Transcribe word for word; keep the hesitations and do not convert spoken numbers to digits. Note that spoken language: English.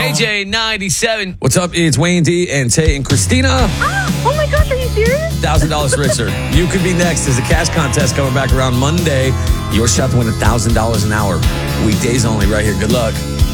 K J ninety-seven. What's up? It's Wayne D and Tay and Christina. Ah, oh my gosh, are you serious? one thousand dollars richer. You could be next. There's a cash contest coming back around Monday. Your shot to win one thousand dollars an hour. Weekdays only right here. Good luck.